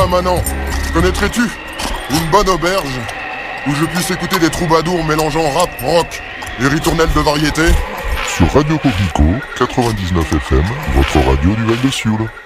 là, Manan, connaîtrais-tu une bonne auberge où je puisse écouter des troubadours mélangeant rap, rock et ritournelles de variété? Sur Radio Coquelicot, 99 FM, votre radio du Val de Sioule.